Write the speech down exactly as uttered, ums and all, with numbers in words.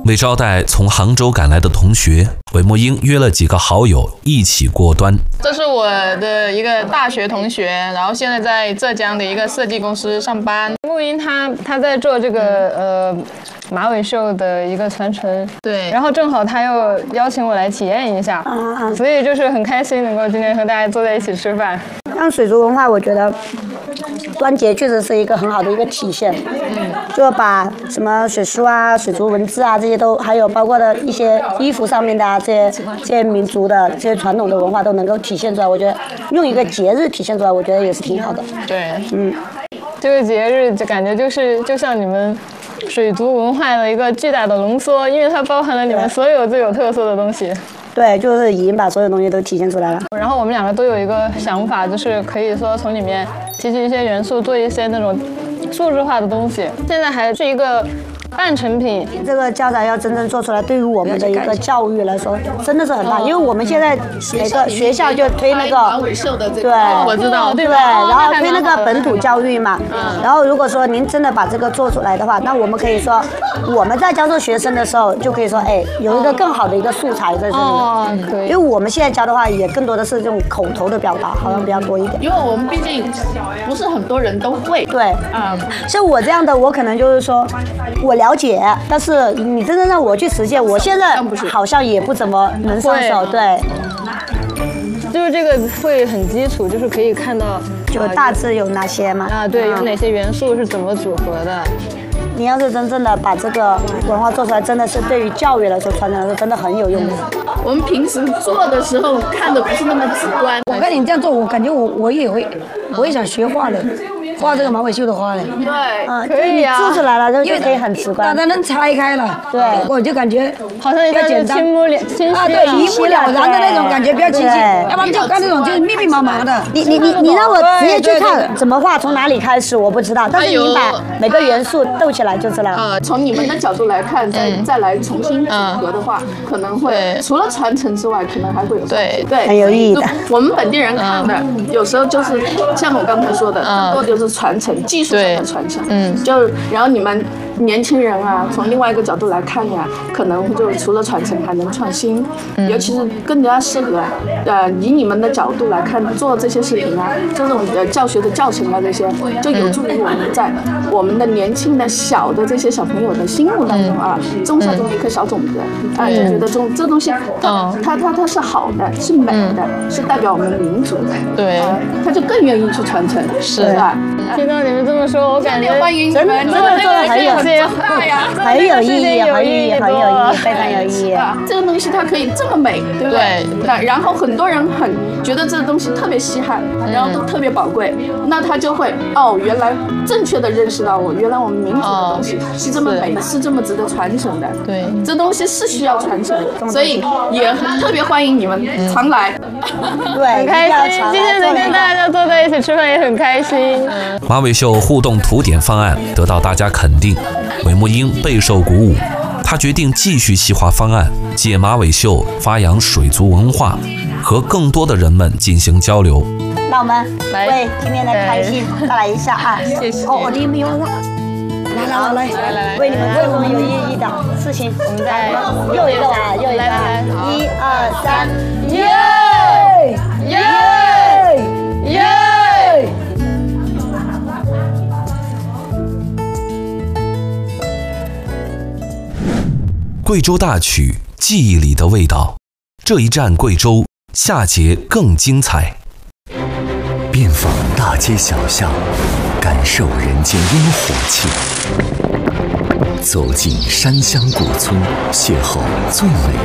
为招待从杭州赶来的同学，韦墨英约了几个好友一起过端。 这是我的一个大学同学，然后现在在浙江的一个设计公司上班。墨英他他在做这个呃马尾绣的一个传承，对，然后正好他又邀请我来体验一下，嗯、所以就是很开心能够今天和大家坐在一起吃饭。 像水族文化，我觉得端节确实是一个很好的一个体现，嗯，就把什么水书啊、水族文字啊这些都，还有包括的一些衣服上面的啊这些这些民族的这些传统的文化都能够体现出来。我觉得用一个节日体现出来，我觉得也是挺好的。 对， 嗯， 这个节日就感觉就是就像你们水族文化的一个巨大的浓缩，因为它包含了你们所有最有特色的东西。 对，就是已经把所有东西都体现出来了。 然后我们两个都有一个想法，就是可以说从里面提取一些元素，做一些那种数字化的东西。现在还是一个半成品， 这个教材要真正做出来，对于我们的一个教育来说，真的是很大。因为我们现在每个学校就推那个，对， 我知道， 对，然后推那个本土教育嘛。然后如果说您真的把这个做出来的话，那我们可以说，我们在教授学生的时候，就可以说，哎，有一个更好的一个素材在这里。哦，对。因为我们现在教的话，也更多的是这种口头的表达，好像比较多一点。 因为我们毕竟不是很多人都会。 对，嗯，像我这样的，我可能就是说，我了解，但是你真正让我去实践，我现在好像也不怎么能上手。对， 就是这个会很基础，就是可以看到就大致有哪些嘛。 啊，对，有哪些元素是怎么组合的。 你要是真正的把这个文化做出来，真的是对于教育来说、传承来说，真的很有用的。 我们平时做的时候看的不是那么直观。 我看你这样做，我感觉我我也会，我也想学画的。画这个马尾绣的花嘞， 对， 啊，可以啊，做出来了，就可以很直观， 它能拆开了， 对， 我就感觉好像要简单，清目了，清晰啊，对，一目了然的那种感觉，比较清晰，要不然就干那种就是密密麻麻的。 你你你你让我直接去看怎么画，从哪里开始我不知道，但是你把每个元素斗起来就知道。 呃，从你们的角度来看，再再来重新组合的话，可能会除了传承之外，可能还会有对对很有意义的。 我们本地人看的，有时候就是像我刚才说的，更多就是传承技术。的传承，嗯，就然后你们年轻人啊，从另外一个角度来看呀，可能就除了传承还能创新，嗯、尤其是更加适合，呃，以你们的角度来看做这些视频啊，这种呃教学的教程啊这些，就有助于我们在我们的年轻的小的这些小朋友的心目当中啊，种下这么一颗小种子，啊，就觉得这这东西，它它它它是好的，是美的，是代表我们民族的， 对， 他就更愿意去传承， 是吧？ 听到你们这么说，我感觉欢迎你们， 真的做的很有很有意义，很有意义，很有意义，非常有意义。 这个东西它可以这么美，对不对？对。然后很多人很觉得这个东西特别稀罕，然后都特别宝贵，那他就会哦，原来正确的认识到我，原来我们民族的东西是这么美，是这么值得传承的。 对， 这东西是需要传承，所以也特别欢迎你们常来。 对， 很开心，今天能跟大家坐在一起吃饭也很开心。 马尾绣互动图点方案得到大家肯定，韦墨英备受鼓舞，她决定继续细化方案，借马尾绣发扬水族文化，和更多的人们进行交流。 那我们为今天的开心再来一下啊！ 谢谢。 哦，我的没有了。来来来来来来，为你们为我们有意义的事情，我们再又一个啊，又一个啊，一二三，耶耶耶！ 贵州大曲，记忆里的味道。这一站贵州，下节更精彩。 遍访大街小巷，感受人间烟火气。走进山乡古村，邂逅最美